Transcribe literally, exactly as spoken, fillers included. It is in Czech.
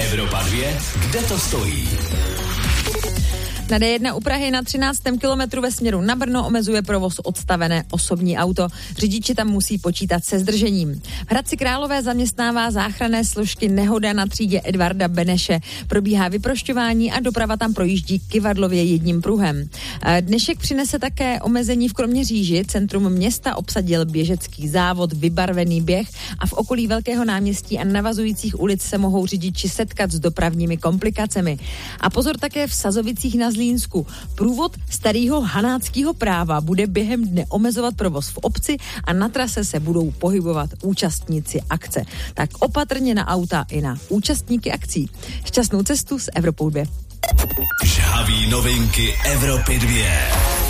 Evropa dva, kde to stojí? Na D jedna u Prahy na třináctém kilometru ve směru na Brno omezuje provoz odstavené osobní auto. Řidiči tam musí počítat se zdržením. V Hradci Králové zaměstnává záchranné složky Nehoda na třídě Edvarda Beneše. Probíhá vyprošťování a doprava tam projíždí kyvadlově jedním pruhem. Dnešek přinese také omezení v Kroměříži. Centrum města obsadil běžecký závod Vybarvený běh a v okolí Velkého náměstí a navazujících ulic se mohou řidiči setkat s dopravními komplikacemi. A pozor také v Sazovicích na Zlínsku. Průvod starého hanáckého práva bude během dne omezovat provoz v obci a na trase se budou pohybovat účastníci akce. Tak opatrně na auta i na účastníky akcí. Šťastnou cestu s Evropou dva. Žhaví novinky Evropy dva.